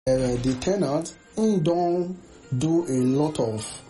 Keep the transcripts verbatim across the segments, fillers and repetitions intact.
Uh, the tenant, he don't do a lot of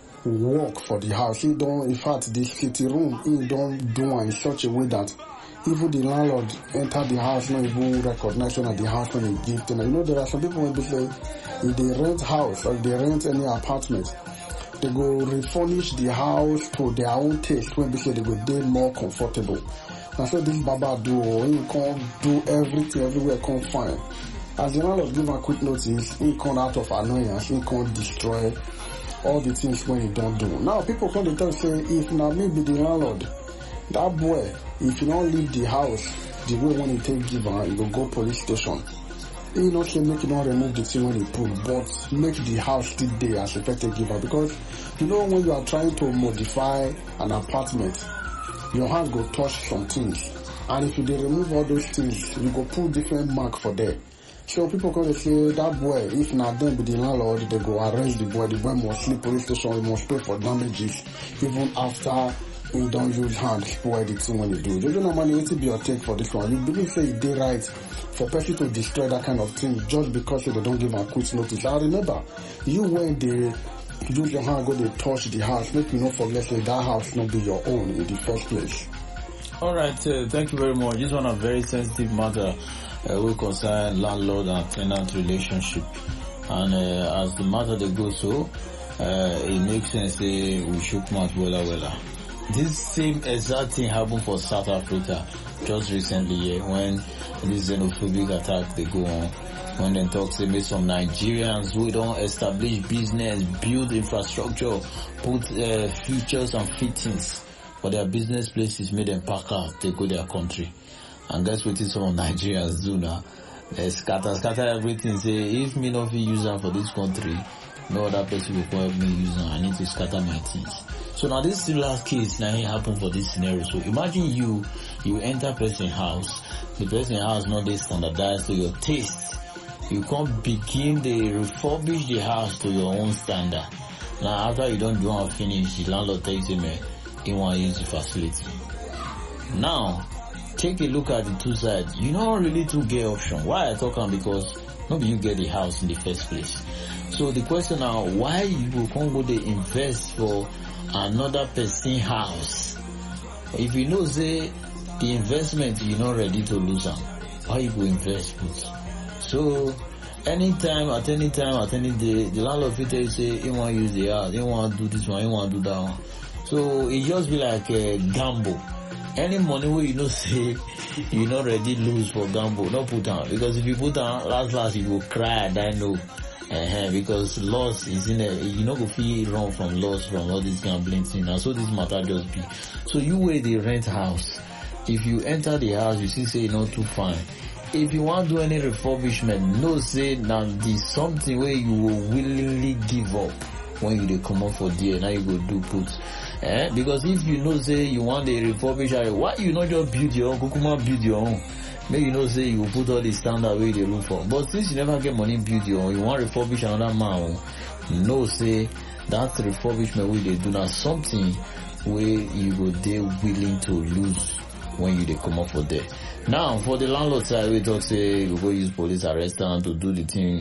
work for the house. He don't, in fact, the city room, he don't do in such a way that even the landlord enter the house, not even recognize that the house when he give tenant. You know, there are some people when they say, if they rent house or if they rent any apartment, they go refurnish the house to their own taste when they say they go be more comfortable. That's what this Baba do. He can't do everything everywhere, can't find. As the landlord give a quick notice, he come out of annoyance, he can't destroy all the things when he don't do. Now people come to tell say, if now me be the landlord, that boy, if you don't leave the house the way when he take give her, he go go police station. He not say make you not remove the thing when he put, but make the house still there as a better giver. Because you know when you are trying to modify an apartment, your hand go touch some things. And if you dey remove all those things, you go put different mark for there. So people come to say that boy, if not them be the landlord, they go arrest the boy, the boy must sleep police station, he must pay for damages even after he don't use hand spoil the thing when he do. They don't normally want to be your take for this one. You believe say it dey right for person to destroy that kind of thing just because they don't give a quick notice. I remember you when they use your hand go they touch the house, make you not forget say that house not be your own in the first place. All right, uh, thank you very much. This one a very sensitive matter. Uh, will concern landlord and tenant relationship, and uh, as the matter they go so, uh, it makes sense say we should mouth wella wella. This same exact thing happened for South Africa just recently, yeah, when this xenophobic attack they go on. When they talk say maybe some Nigerians who don't establish business, build infrastructure, put uh, features and fittings for their business places, made them pack out, they go their country. And that's what some of Nigerians do now. They scatter, scatter everything. Say, if me not use them for this country, no other person will help me use them. I need to scatter my things. So now this similar case now it happened for this scenario. So imagine you, you enter person house. The person house not they standardized to your taste. You can't begin to refurbish the house to your own standard. Now after you don't do and finish, the landlord takes him, he want to use the facility. Now, take a look at the two sides. You don't really to get option. Why I talk on? Because maybe you get the house in the first place. So the question now, why you will come go to invest for another person house? If you know say the investment you're not ready to lose them, why you will invest? Put? So anytime, at any time, at any day, the landlord will tell you say he want to use the house, he want to do this one, he want to do that one. So it just be like a gamble. Any money where you know say you not ready lose for gamble, not put down. Because if you put down last last you will cry and I know. Uh-huh, because loss is in a you know go feel run from loss from all this gambling thing. And so this matter just be. So you where the rent house. If you enter the house you see say you not too fine. If you want to do any refurbishment, no say now this something where you will willingly give up when you dey come up for there. Now you go do put. Eh? Because if you know say you want a refurbish, why you not just build your own, Kukuma build your own? Maybe you know say you will put all the standard way they look for. But since you never get money build your own, you want to refurbish another man, no say that refurbishment way they do now something where you go they willing to lose when you they come up for there. Now for the landlord side we talk say you go use police arrest and to do the thing.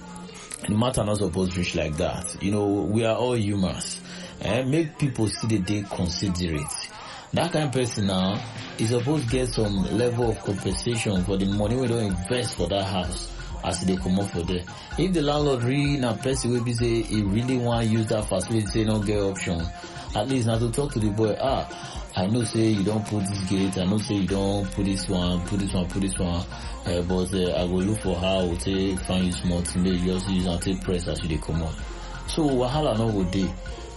The matter not supposed to reach like that. You know, we are all humans. And make people see the day considerate. That kind of person now is supposed to get some level of compensation for the money we don't invest for that house as they come up for there. If the landlord really na person will be say he really want to use that facility, say no get option. At least now to talk to the boy, ah, I know say you don't put this gate, I know say you don't put this one, put this one, put this one, uh, but uh, I will look for how to take find you small thing, maybe you also use and take press as you they come up. So wahala no go dey.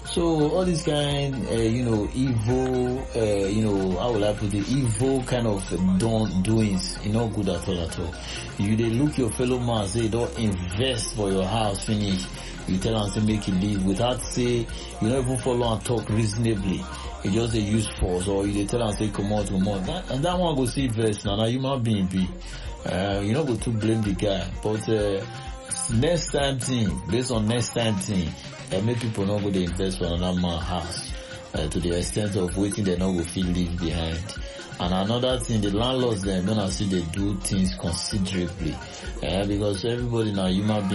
So all this kind, uh, you know, evil, uh, you know, how will I put it, evil kind of don't doings, you know, good at all at all. You they look your fellow man, say don't invest for your house, finish. You tell them say make it leave without say, you don't even follow and talk reasonably. You just they use force or you they tell them say come out, come out. That, and that one go see invest now, now human being be. Uh, you know, go to blame the guy, but uh, next time thing, based on next time thing, and make people not go to invest for another man's house uh, to the extent of waiting they not go feel leave behind. And another thing, the landlords them don't see they do things considerably uh, because everybody now human being